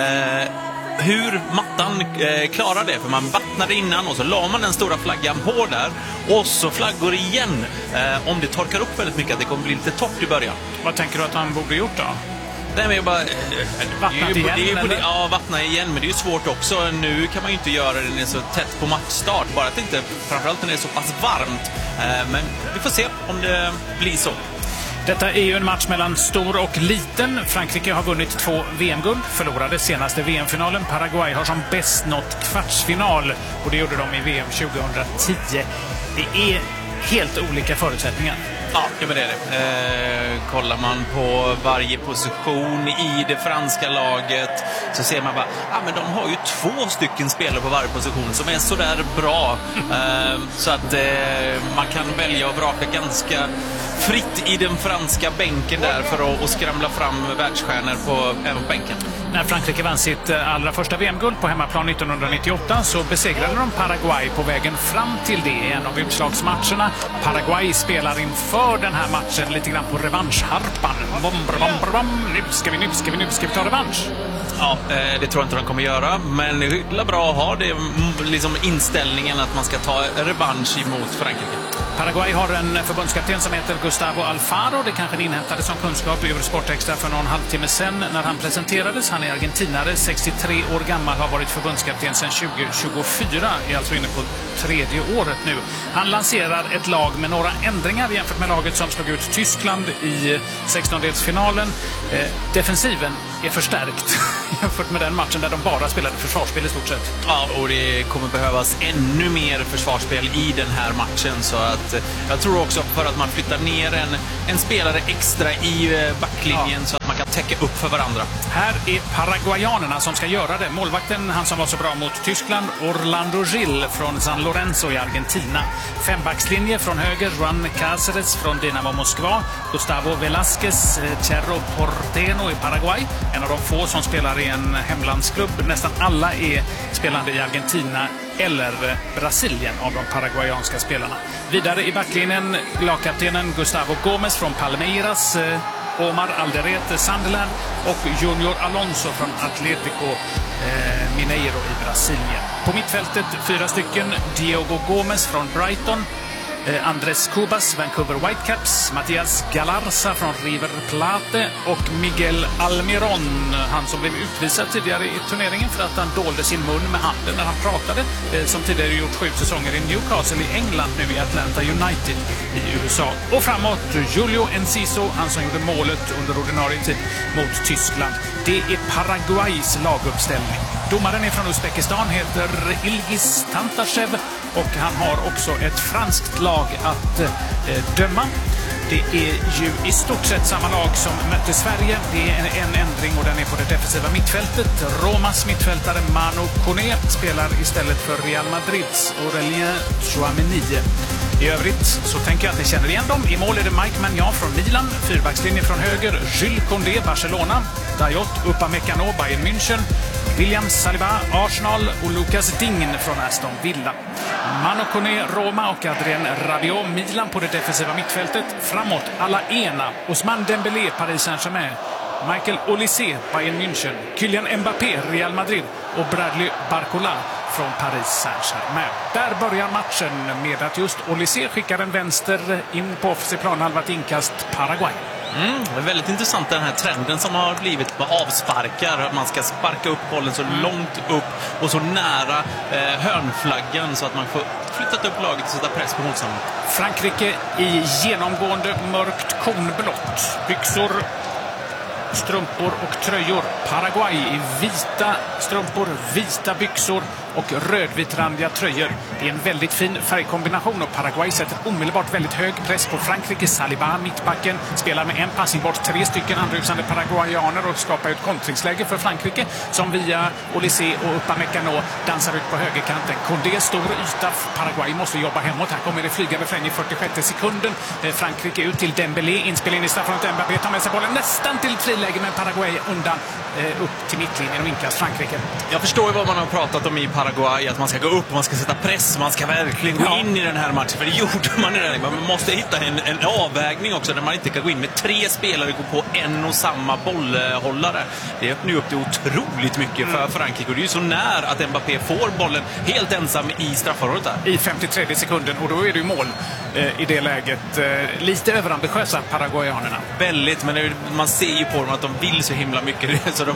Hur mattan klarar det, för man vattnade innan och så la man den stora flaggan på där och så flaggor igen. Om det torkar upp väldigt mycket att det kommer bli lite torrt i början. Vad tänker du att han borde gjort då? Nej, men jag bara... Vattna igen? Ja, vattna igen, men det är ju svårt också. Nu kan man ju inte göra det när det är så tätt på matchstart. Bara att det inte, framförallt när det är så pass varmt. Men vi får se om det blir så. Detta är ju en match mellan stor och liten. Frankrike har vunnit 2 VM-guld, förlorade senaste VM-finalen. Paraguay har som bäst nått kvartsfinal och det gjorde de i VM 2010. Det är helt olika förutsättningar. Ja, men det är det. Kollar man på varje position i det franska laget så ser man bara, men de har ju 2 stycken spelare på varje position som är så där bra. Så att man kan välja och vraka ganska fritt i den franska bänken där för att skramla fram världsstjärnor på bänken. När Frankrike vann sitt allra första VM-guld på hemmaplan 1998 så besegrade de Paraguay på vägen fram till det i en av utslagsmatcherna. Paraguay spelar inför den här matchen lite grann på revanschharpan. Nu ska vi ta revansch. Ja, det tror jag inte de kommer göra, men det är bra att ha det liksom inställningen att man ska ta revansch emot Frankrike. Paraguay har en förbundskapten som heter Gustavo Alfaro. Det kanske ni inhämtade som kunskap över Sportextra för någon halvtimme sedan när han presenterades. Han är argentinare, 63 år gammal, har varit förbundskapten sedan 2024. Är alltså inne på 3:e året nu. Han lanserar ett lag med några ändringar jämfört med laget som slog ut Tyskland i 16-delsfinalen. Defensiven är förstärkt jämfört med den matchen där de bara spelade försvarsspel i stort sett. Ja, och det kommer behövas ännu mer försvarsspel i den här matchen, så att jag tror också för att man flyttar ner en spelare extra i backlinjen så att man kan täcka upp för varandra. Här är paraguayanerna som ska göra det. Målvakten, han som var så bra mot Tyskland, Orlando Gil från San Lorenzo i Argentina. 5-backslinje från höger, Juan Cáceres från Dinamo Moskva, Gustavo Velázquez, Cerro Porteño i Paraguay. En av de få som spelar i en hemlandsklubb. Nästan alla är spelande i Argentina eller Brasilien av de paraguayanska spelarna. Vidare i backlinjen lagkaptenen Gustavo Gómez från Palmeiras, Omar Alderete Sunderland och Junior Alonso från Atlético Mineiro i Brasilien. På mittfältet 4 stycken, Diogo Gómez från Brighton, Andrés Cubas, Vancouver Whitecaps, Matias Galarza från River Plate och Miguel Almiron, han som blev utvisad tidigare i turneringen för att han dolde sin mun med handen när han pratade, som tidigare gjort 7 säsonger i Newcastle i England, nu i Atlanta United i USA. Och framåt Julio Enciso, han som gjorde målet under ordinarie tid mot Tyskland. Det är Paraguays laguppställning. Domaren är från Uzbekistan, heter Ilgiz Tantashev och han har också ett franskt lag att döma. Det är ju i stort sett samma lag som mötte Sverige. Det är en ändring och den är på det defensiva mittfältet. Romas mittfältare Manu Koné spelar istället för Real Madrids Aurélien Tchouameni. I övrigt så tänker jag att ni känner igen dem. I mål är det Mike Maignan från Milan, 4-backslinje från höger, Jules Koundé, Barcelona, Dayot Upamecano, Bayern München, William Saliba, Arsenal och Lucas Digne från Aston Villa. Manu Koné, Roma och Adrien Rabiot, Milan på det defensiva mittfältet. Framåt Alaena, Ousmane Dembélé, Paris Saint-Germain, Michael Olise, Bayern München, Kylian Mbappé, Real Madrid och Bradley Barcola från Paris Saint-Germain. Där börjar matchen med att just Olise skickar en vänster in på offensiv planhalva, ett inkast Paraguay. Det är väldigt intressant den här trenden som har blivit med avsparkar. Att man ska sparka upp bollen så långt upp och så nära hörnflaggan så att man får flyttat upp laget och sätta press på motståndaren. Frankrike i genomgående mörkt konblått. Byxor, strumpor och tröjor. Paraguay i vita strumpor, vita byxor och rödvitrandiga tröjor. Det är en väldigt fin färgkombination och Paraguay sätter omedelbart väldigt hög press på Frankrike. Saliba, mittbacken, spelar med en passning bort 3 stycken anrusande paraguayaner och skapar ett kontringsläge för Frankrike som via Olysée och Upamecano dansar ut på högerkanten. Condé, stor yta. Paraguay måste jobba hemåt. Här kommer det flygande fräng i 46 sekunden. Frankrike ut till Dembélé. Inspel in i straffområdet. Mbappé tar med sig bollen nästan till friläge, men Paraguay undan upp till mittlinjen och inkast Frankrike. Jag förstår ju vad man har pratat om i Paraguay, att man ska gå upp, man ska sätta press, man ska verkligen gå in i den här matchen, för det gjorde man i den. Man måste hitta en avvägning också där man inte kan gå in med 3 spelare och gå på en och samma bollhållare. Det öppnar ju upp det otroligt mycket för Frankrike och det är ju så när att Mbappé får bollen helt ensam i straffområdet där. I 53 sekunden och då är det ju mål i det läget. Lite överambitiösa paraguayanerna. Väldigt, men man ser ju på dem att de vill så himla mycket så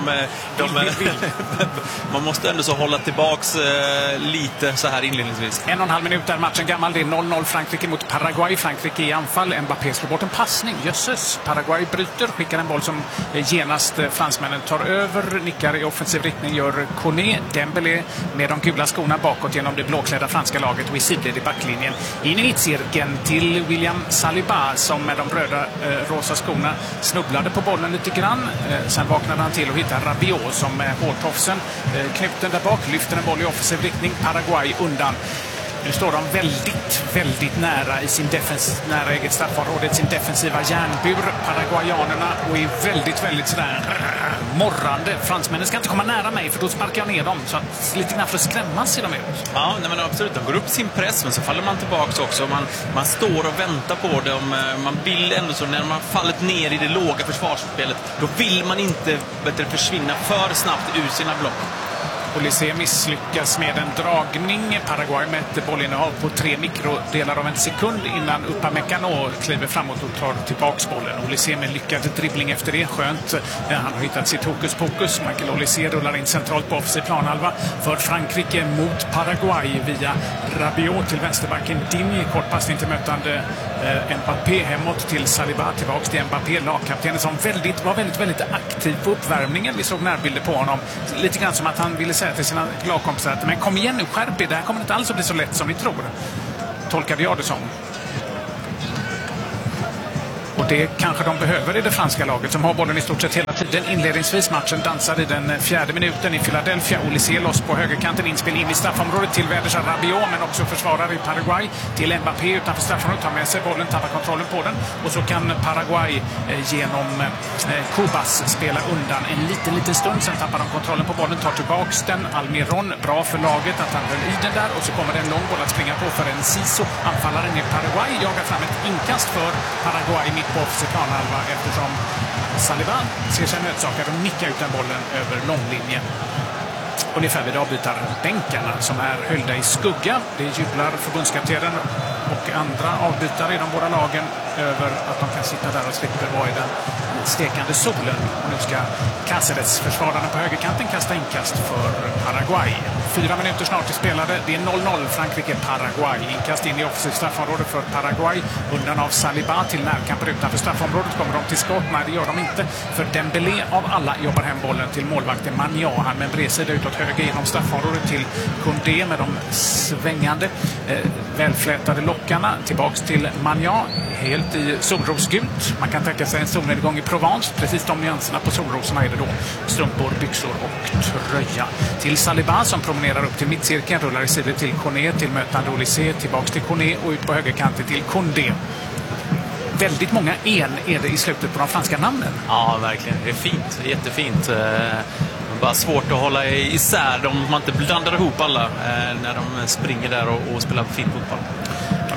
man måste ändå så hålla tillbaks lite så här inledningsvis. 1,5 minut är matchen gammal. Det är 0-0 Frankrike mot Paraguay. Frankrike i anfall. Mbappé slår bort en passning. Jösses. Paraguay bryter. Skickar en boll som genast fransmännen tar över. Nickar i offensiv riktning gör Koné. Dembélé med de gula skorna bakåt genom det blåklädda franska laget och i sidled i backlinjen. In i mittcirkeln till William Saliba som med de röda rosa skorna snubblade på bollen lite grann. Sen vaknade han till och hittade Rabiot som med hårtofsen knuten där bak, lyfter en boll i offensiv riktning. Paraguay undan. Nu står de väldigt nära i sin nära eget straffområde, sin defensiva järnbur, paraguayanerna, och är väldigt sådär morrande. Fransmännen ska inte komma nära mig för då sparkar jag ner dem, så att lite grann för att skrämmas ser de ut. Ja, nej, men absolut. De går upp sin press, men så faller man tillbaks också. Man står och väntar på det. Man vill ändå så, när man fallit ner i det låga försvarsspelet, då vill man inte försvinna för snabbt ur sina block. Olysée misslyckas med en dragning. Paraguay med ett bollinnehav på 3 mikrodelar av en sekund innan Upamecano kliver framåt och tar tillbaks bollen. Olysée med lyckad dribbling efter det. Skönt. Han har hittat sitt hokus pokus. Michael Olysée rullar in centralt på offensiv planhalva för Frankrike mot Paraguay via Rabiot till vänsterbacken. Digne, kort passning till mötande Mbappé hemåt till Saliba, tillbaks till Mbappé, lagkaptenen som var väldigt aktiv på uppvärmningen. Vi såg närbilder på honom. Lite grann som att han ville säga till sina lagkompisar att men kom igen nu, skärp er, det här kommer inte alls att bli så lätt som ni tror. Tolkade jag det som. Och det kanske de behöver i det franska laget som har bollen i stort sett hela tiden. Inledningsvis matchen dansar i den 4:e minuten i Philadelphia. Olysée loss på högerkanten, inspel in i straffområdet till väders Rabiot, men också försvarare i Paraguay till Mbappé utanför straffområdet, tar med sig bollen, tappar kontrollen på den och så kan Paraguay genom Cubas spela undan en liten stund, sen tappar de kontrollen på bollen, tar tillbaks den. Almiron, bra för laget att han höll i den där, och så kommer det en lång boll att springa på för en Ciso, anfallaren i Paraguay, jagar fram ett inkast för Paraguay mitt på offensiv planhalva eftersom Saliba ser sig nödsakad och nickar ut den bollen över långlinjen. Ungefär vid avbytarbänkarna som är höjda i skugga. Det jublar förbundskaptenen och andra avbytare i de båda lagen över att de kan sitta där och slipper vara i den stekande solen. Och nu ska Cáceres, försvararna på högerkanten, kasta inkast för Paraguay. 4 minuter snart till spelade. Det är 0-0 Frankrike-Paraguay. Inkast in i offensivt straffområde för Paraguay. Undan av Saliba till närkamper utanför straffområdet. Kommer de till skott? Nej, det gör de inte. För Dembélé av alla jobbar hem bollen till målvakten Magnan. Han med en bredsida utåt höger genom straffområdet till Condé med de svängande välflätade lockarna. Tillbaks till Magnan. Helt i solrosgult. Man kan tänka sig en solnedgång i Provence. Precis de nyanserna på solrosorna är det då. Strumpor, byxor och tröja. Till Saliba som promenerar upp till mittcirkeln. Rullar i sidor till Koné, till mötande Olysée. Tillbaks till Koné och ut på högerkanten till Condé. Väldigt många är det i slutet på de franska namnen. Ja, verkligen. Det är fint. Det är jättefint. Bara svårt att hålla isär dem. Man inte blandar ihop alla när de springer där och spelar fin fotboll. De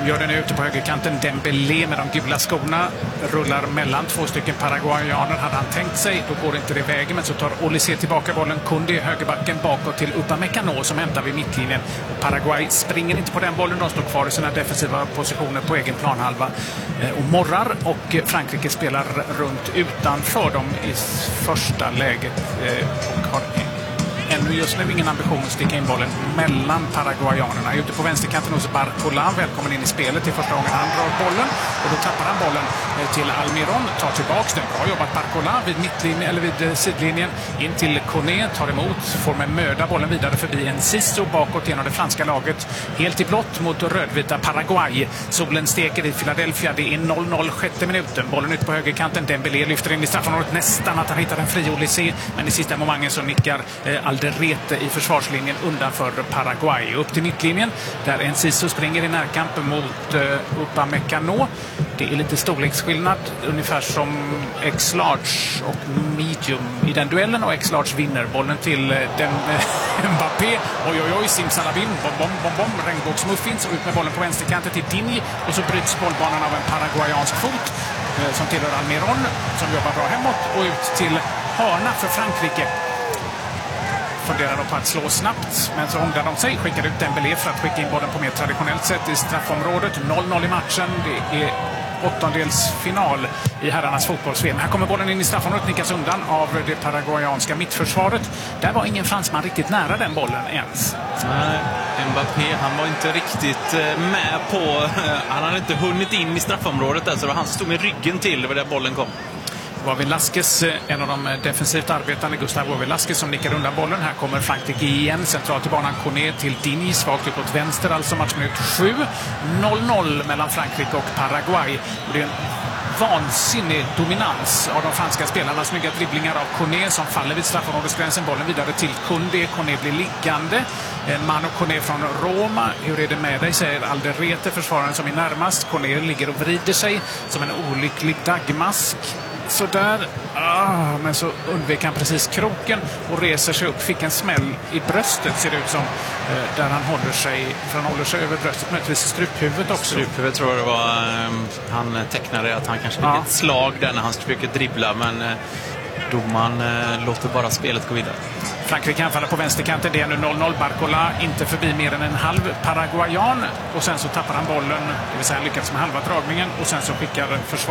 De gör det nu ute på högerkanten. Dembélé med de gula skorna rullar mellan två stycken paraguayaner. Hade han tänkt sig, då går inte det vägen. Men så tar Olise tillbaka bollen. Koundé högerbacken bakåt till Upamecano som hämtar vid mittlinjen. Paraguay springer inte på den bollen. De står kvar i sina defensiva positioner på egen planhalva och morrar. Och Frankrike spelar runt utanför dem i första läget och har ännu just nu ingen ambition att sticka in bollen mellan paraguayanerna. Ute på vänsterkanten hos Barcola, välkommen in i spelet i första gången. Han drar bollen och då tappar han bollen till Almiron, tar tillbaks den. Bra jobbat Barcola vid mittlinjen eller vid sidlinjen. In till Koné, tar emot, får med möda bollen vidare förbi Enciso bakåt genom det franska laget. Helt i blått mot rödvita Paraguay. Solen steker i Philadelphia. Det är 0-0 sjätte minuten. Bollen ut på högerkanten. Dembélé lyfter in i straffområdet nästan att han hittar en fri Olise. Men i sista momentet så nickar Alderete i försvarslinjen undanför Paraguay. Upp till mittlinjen där Enciso springer i närkamp mot Upamecano. Det är lite storleksskillnad, ungefär som X-Large och Medium i den duellen, och X-Large vinner bollen till den Mbappé. Oj, Simsalabim, bom, regnbågsmuffins, och ut med bollen på vänsterkanten till Dini, och så bryts bollbanan av en paraguayansk fot som tillhör Almiron, som jobbar bra hemåt, och ut till hörna för Frankrike. Funderar på att slå snabbt, men så ångrar de sig, skickar ut Dembélé för att skicka in bollen på mer traditionellt sätt i straffområdet. 0-0 i matchen. Det är åttondelsfinal i herrarnas fotbolls-VM. Här kommer bollen in i straffområdet, nickas undan av det paraguayanska mittförsvaret. Där var ingen fransman riktigt nära den bollen ens. Nej, Mbappé, han var inte riktigt med på... Han hade inte hunnit in i straffområdet där, så det var han som stod med ryggen till det var där bollen kom. Velasquez, en av de defensivt arbetande, Gustavo Velasquez, som nickar undan bollen. Här kommer Frankrike igen, centralt i banan. Koné till Dini, svagt upp åt vänster, alltså matchminut 7. 0-0 mellan Frankrike och Paraguay. Och det är en vansinnig dominans av de franska spelarna. Snygga dribblingar av Koné som faller vid straffområdesgränsen. Bollen vidare till Koundé. Koné blir liggande. Mano Koné från Roma. Hur är det med dig, säger Alderete, försvararen som är närmast. Koné ligger och vrider sig som en olycklig dagmask. Så där, men så undvek han precis kroken och reser sig upp, fick en smäll i bröstet, ser det ut som, där han håller sig, för han håller sig över bröstet, möjligtvis struphuvudet också. Struphuvudet tror jag det var, han tecknade att han kanske fick ett slag där när han försöker dribbla, men domaren låter bara spelet gå vidare. Frankrike anfaller på vänsterkanten, det är nu 0-0. Barcola inte förbi mer än en halv paraguayan, och sen så tappar han bollen, det vill säga han lyckas med halva dragningen, och sen så skickar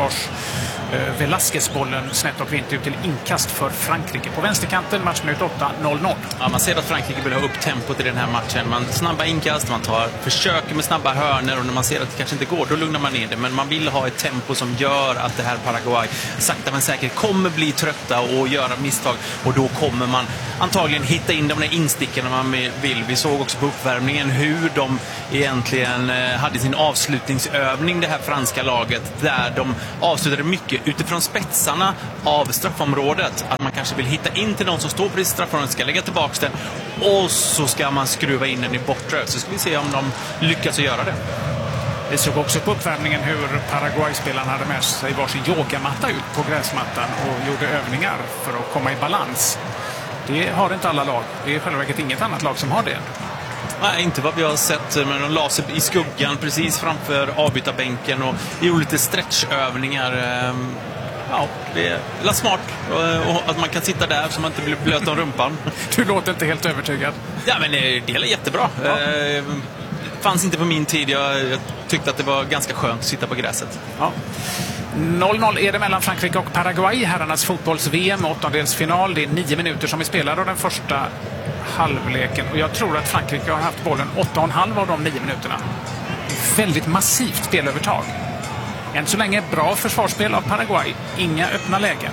Velasquez bollen snett och vint ut till inkast för Frankrike. På vänsterkanten, matchminut 8, 0-0. Ja, man ser att Frankrike vill ha upp tempot i den här matchen. Man snabba inkast, man försöker med snabba hörner, och när man ser att det kanske inte går, då lugnar man ner det. Men man vill ha ett tempo som gör att det här Paraguay sakta men säkert kommer bli trötta och göra misstag, och då kommer man antagligen hitta in de där instickarna man vill. Vi såg också på uppvärmningen hur de egentligen hade sin avslutningsövning, det här franska laget, där de avslutade mycket utifrån spetsarna av straffområdet. Att man kanske vill hitta in till någon som står på det straffområdet, ska lägga tillbaka den, och så ska man skruva in den i bortre. Så ska vi se om de lyckas att göra det. Vi såg också på uppvärmningen hur Paraguay-spelarna hade med sig varsin yogamatta ut på gräsmattan och gjorde övningar för att komma i balans. Det har inte alla lag. Det är själva verket inget annat lag som har det. Nej, inte vad vi har sett, men de la sig i skuggan precis framför avbytarbänken och gjorde lite stretchövningar. Ja, det är smart och att man kan sitta där så man inte blir blöt om rumpan. Du låter inte helt övertygad. Ja, men det är jättebra. Ja. Fanns inte på min tid. Jag tyckte att det var ganska skönt att sitta på gräset. Ja. 0-0 är det mellan Frankrike och Paraguay. Herrarnas fotbolls-VM, åttondelsfinal. Det är 9 minuter som vi spelar av den första halvleken. Och jag tror att Frankrike har haft bollen 8,5 av de 9 minuterna. Väldigt massivt spelövertag. Än så länge bra försvarsspel av Paraguay. Inga öppna lägen.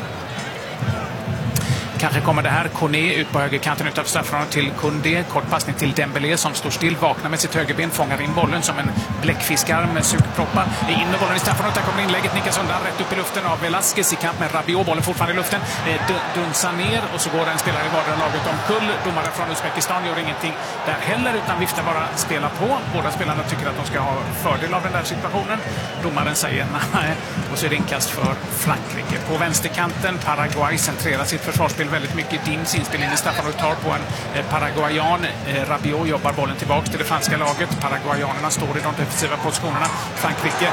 Kanske kommer det här Koné ut på högerkanten utav straffområdet till Koundé. Kort passning till Dembélé som står still, vaknar med sitt högerben, fångar in bollen som en bläckfiskar med sugproppar. Det är in med bollen i straffområdet, där kommer inlägget, nickas undan rätt upp i luften av Velasquez i kamp med Rabiot. Bollen fortfarande i luften, dunsar ner och så går en spelare i vardera laget omkull. Domare från Uzbekistan gör ingenting där heller, utan viftar bara spela på. Båda spelarna tycker att de ska ha fördel av den där situationen. Domaren säger nej, och så är det inkast för Frankrike. På vänsterkanten, Paraguay centrerar sitt försvarsspel väldigt mycket Dims inspelning i straffområdet, tar på en paraguayan. Rabiot jobbar bollen tillbaka till det franska laget. Paraguayanerna står i de defensiva positionerna. Frankrike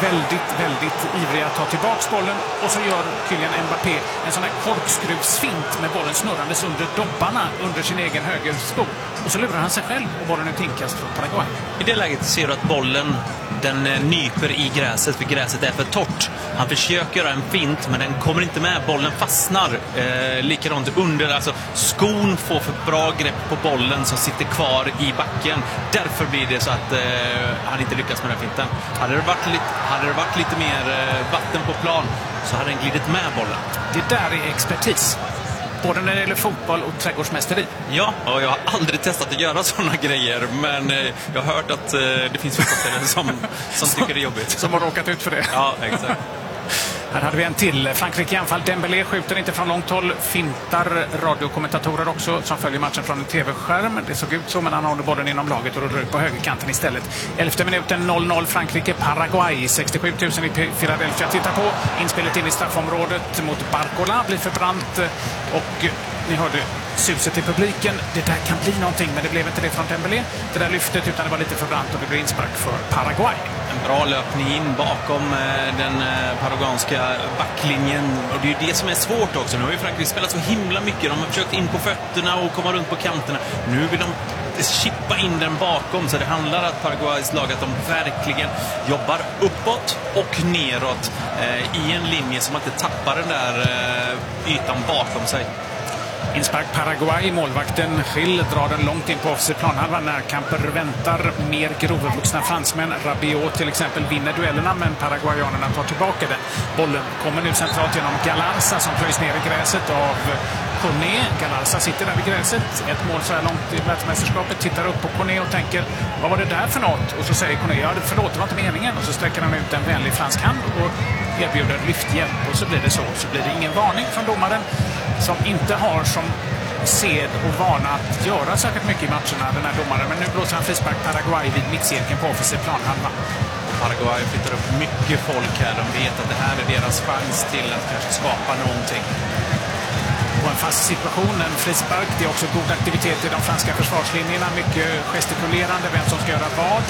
väldigt ivriga att ta tillbaka bollen, och så gör Kylian Mbappé en sån här korkskruvsfint med bollen snurrandes under dobbarna under sin egen högersko. Och så lurar han sig själv och bollen är ett inkast från Paraguay. I det läget ser du att bollen den nyper i gräset, för gräset är för torrt. Han försöker göra en fint, men den kommer inte med. Bollen fastnar likadant under. Alltså skon får för bra grepp på bollen som sitter kvar i backen. Därför blir det så att han inte lyckas med den finten. Hade det varit lite mer vatten på plan så hade den glidit med bollen. Det där är expertis. Både när det gäller fotboll och trädgårdsmästeri. Ja, och jag har aldrig testat att göra sådana grejer, men jag har hört att det finns fotbollsspelare som tycker det är jobbigt. Som har råkat ut för det. Ja, exakt. Här hade vi en till. Frankrike i anfall. Dembélé skjuter inte från långt håll. Fintar radiokommentatorer också som följer matchen från en tv-skärm. Det såg ut så, men han håller bollen inom laget och rullar ut på högerkanten istället. 11:e minuten 0-0 Frankrike. Paraguay. 67 000 i Philadelphia tittar på. Inspelet in i straffområdet mot Barcola blir förbrant. Och ni hörde suset i publiken. Det där kan bli någonting, men det blev inte det från Dembélé. Det där lyftet, utan det var lite förbrant och det blev inspark för Paraguay. En bra löpning in bakom den paraguanska backlinjen. Och det är ju det som är svårt också. Nu har ju Frankrike spelat så himla mycket. De har försökt in på fötterna och komma runt på kanterna. Nu vill de chippa in den bakom. Så det handlar att Paraguays lag att de verkligen jobbar uppåt och neråt i en linje som inte tappar den där ytan bakom sig. Inspark Paraguay. Målvakten Gil drar den långt in på offensiv planhalva. Närkamper väntar. Mer grovvuxna fransmän. Rabiot till exempel vinner duellerna, men paraguayanerna tar tillbaka den. Bollen kommer nu centralt genom Galarza som plöjs ner i gräset av Koné. Galarza sitter där i gräset. Ett mål så här långt i världsmästerskapet. Tittar upp på Koné och tänker, vad var det där för något? Och så säger Koné, ja förlåt, det var inte meningen. Och så sträcker han ut en vänlig fransk hand och erbjuder lyfthjälp. Och så blir det så. Så blir det ingen varning från domaren, som inte har som sed och vana att göra särskilt mycket i matcherna, den här domaren. Men nu blåser han frispark Paraguay vid mittcirkeln på offensiv planhalva. Paraguay flyttar upp mycket folk här. De vet att det här är deras chans till att kanske skapa någonting. På en fast situation, en frispark. Det är också god aktivitet i de franska försvarslinjerna. Mycket gestikulerande, vem som ska göra vad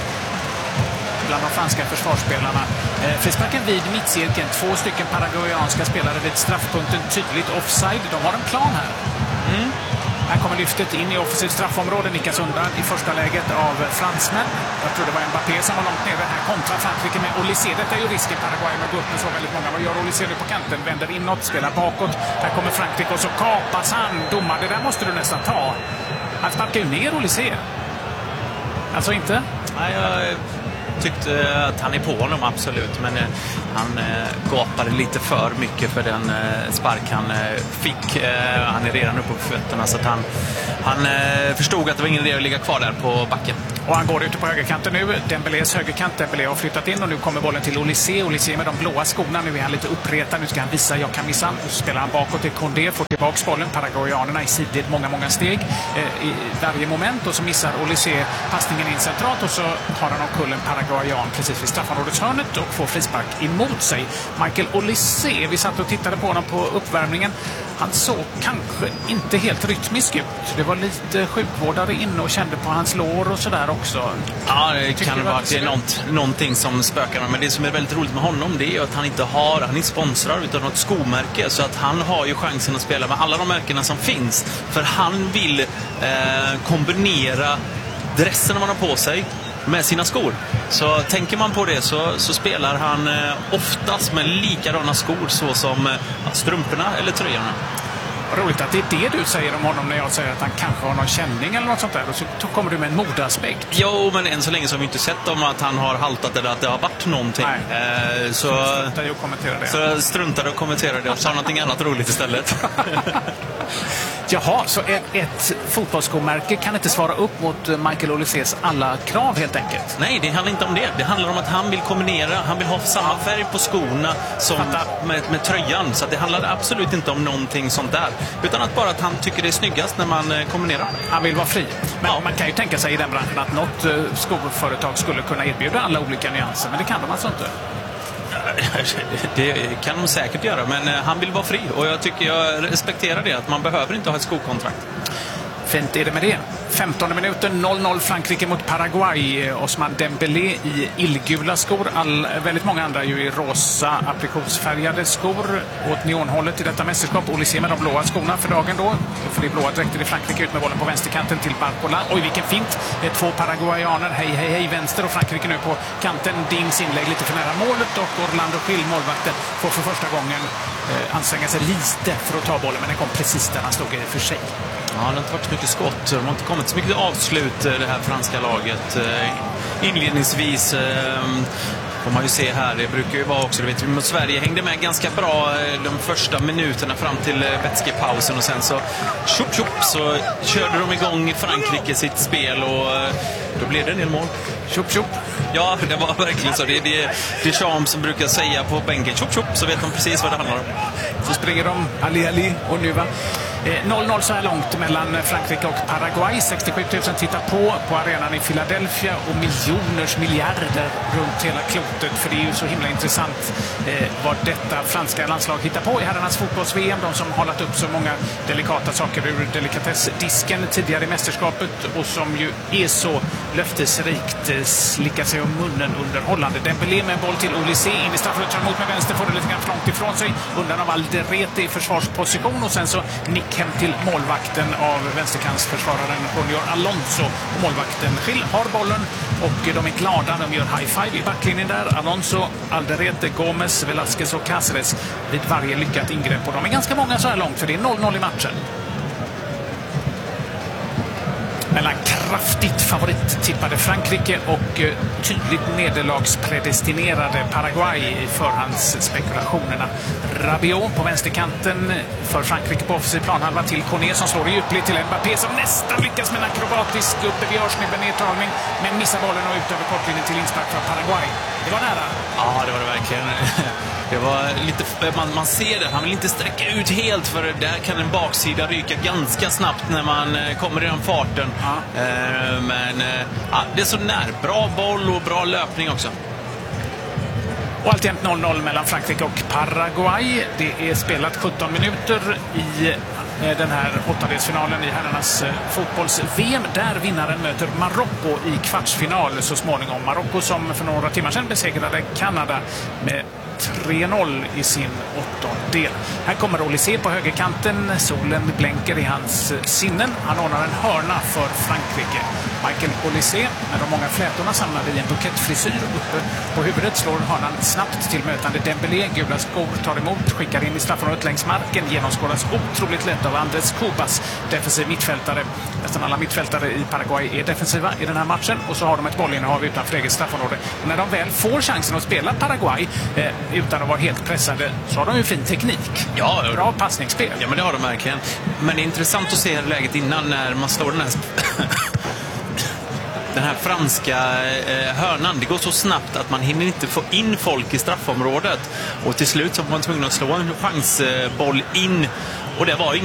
bland de franska försvarsspelarna. Frisparken vid mittcirkeln. 2 stycken paraguayanska spelare vid straffpunkten, tydligt offside. De har en plan här. Här kommer lyftet in i offensivt straffområde. Nickas undan i första läget av fransmän. Jag tror det var Mbappé som var långt nere. Här kontrar Frankrike med Olysée. Detta är ju risken Paraguay med gå upp med så väldigt många. Vad gör Olysée nu på kanten? Vänder inåt, spelar bakåt. Här kommer Frankrike och så kapas han. Domar, det där måste du nästan ta. Han sparkar ju ner Olysée. Alltså inte? Nej, jag tyckte att han är på honom, absolut. Men han gapade lite för mycket för den spark han fick. Han är redan uppe på fötterna, så att han förstod att det var ingen idé att ligga kvar där på backen. Och han går ute på högerkanten nu. Dembélés högerkant. Dembélé har flyttat in och nu kommer bollen till Olysée. Olysée med de blåa skorna. Nu är han lite uppretad. Nu ska han visa, jag kan missa. Nu spelar han bakåt till Condé. Får tillbaka bollen. Paraguayanerna i sidled många steg i varje moment. Och så missar Olysée passningen in centralt. Och så har han omkull en paraguayan precis vid straffområdeshörnet och får frispark emot sig. Michael Olysée, vi satt och tittade på honom på uppvärmningen. Han såg kanske inte helt rytmisk ut. Det var lite sjukvårdare inne och kände på hans lår och sådär också. Ja, det kan vara att det är någonting som spökar. Men det som är väldigt roligt med honom, det är att han är sponsrad utav något skomärke. Så att han har ju chansen att spela med alla de märkena som finns. För han vill kombinera dressen man har på sig med sina skor. Så tänker man på det så spelar han oftast med likadana skor, så som strumporna eller tröjorna. Roligt att det är det du säger om honom när jag säger att han kanske har någon känning eller något sånt där. Och så kommer du med en modeaspekt. Jo, men än så länge så har vi inte sett om att han har haltat eller att det har varit någonting. Så struntade att kommentera det. Så struntade att kommentera det och sa någonting annat roligt istället. Jaha, så ett fotbollskomärke kan inte svara upp mot Michael Olysées alla krav helt enkelt? Nej, det handlar inte om det. Det handlar om att han vill kombinera. Han vill ha samma färg på skorna som med tröjan. Så det handlar absolut inte om någonting sånt där. Utan att bara att han tycker det är snyggast när man kombinerar. Han vill vara fri. Men man kan ju tänka sig i den branschen att något skoföretag skulle kunna erbjuda alla olika nyanser. Men det kan de alltså inte. Det kan de säkert göra, men han vill vara fri och jag respekterar det, att man behöver inte ha ett skokontrakt. Fint är det med det. 15 minuter, 0-0 Frankrike mot Paraguay. Osman Dembélé i illgula skor. Väldigt många andra ju i rosa aprikosfärgade skor åt neonhållet i detta mästerskap. Olysée med de blåa skorna för dagen då. För det blåa dräkter i Frankrike, ut med bollen på vänsterkanten till Barcola. Oj, vilken fint. 2 paraguayaner. Hej, vänster, och Frankrike nu på kanten. Dings inlägg lite för nära målet och Orlando Gil, målvakten, får för första gången anstränga sig lite för att ta bollen, men den kom precis där han stod i för sig. Ja, det har inte varit så mycket skott. De har inte kommit så mycket avslut, det här franska laget. Inledningsvis får man ju se här, det brukar ju vara också, det vet vi, Sverige hängde med ganska bra de första minuterna fram till vätskepausen och sen så så körde de igång Frankrike sitt spel och då blev det en del mål. Ja, det var verkligen så. Det är Deschamps som brukar säga på bänken, så vet de precis vad det handlar om. Så springer de, Ali och nu va. 0-0 så här långt mellan Frankrike och Paraguay. 67 000 tittar på arenan i Philadelphia och miljarder runt hela klotet. För det är ju så himla intressant vad detta franska landslag hittar på i herrarnas fotbolls-VM. De som har hållit upp så många delikata saker ur delikatessdisken tidigare i mästerskapet och som ju är så löftesrikt slickar sig om munnen underhållande. Dembélé med boll till Olysée in i straffområdet, tar emot med vänster, får det lite grann för långt ifrån sig. Undan av Alderete i försvarsposition och sen så nick hem till målvakten av vänsterkantsförsvararen Junior Alonso. Och målvakten Gil har bollen och de är glada. De gör high-five i backlinjen där. Alonso, Alderete, Gomez, Velasquez och Cáceres vid varje lyckat ingrepp. Och de är ganska många så här långt, för det är 0-0 i matchen. Mellan kraftigt favorittippade Frankrike och tydligt nederlagspredestinerade Paraguay i förhandsspekulationerna. Rabiot på vänsterkanten för Frankrike på offensiv planhalva till Koné som slår i djupled till Mbappé som nästan lyckas med en akrobatisk uppbevjarsnibb nedtagning men missar bollen och ut över kortlinjen till inspark för Paraguay. Det var nära. Ja, det var det verkligen. Det var lite, man ser det, han vill inte sträcka ut helt för där kan en baksida ryka ganska snabbt när man kommer i den farten. Ja. Men det är så när. Bra boll och bra löpning också. Och alltjämt 0-0 mellan Frankrike och Paraguay. Det är spelat 17 minuter i den här åttondelsfinalen i herrarnas fotbolls-VM där vinnaren möter Marocko i kvartsfinal så småningom. Marocko som för några timmar sedan besegrade Kanada med 3-0 i sin åttondel. Här kommer Olysée på högerkanten. Solen blänker i hans sinnen. Han ordnar en hörna för Frankrike. Michael Olysée med de många flätorna samlade i en bukettfrisyr uppe på huvudet slår hörnan snabbt till mötande Dembélé. Gula skor tar emot, skickar in i straffområdet längs marken. Genomskådas otroligt lätt av Andrés Cubas, defensiv mittfältare. Nästan alla mittfältare i Paraguay är defensiva i den här matchen och så har de ett bollinnehav utanför eget straffområde. Och när de väl får chansen att spela Paraguay utan att vara helt pressade så har de ju fin teknik. Ja, bra passningsspel. Ja, men det har de verkligen. Men det är intressant att se läget innan när man slår den här franska hörnan. Det går så snabbt att man hinner inte få in folk i straffområdet. Och till slut så var man tvungen att slå en chansboll in. Och det var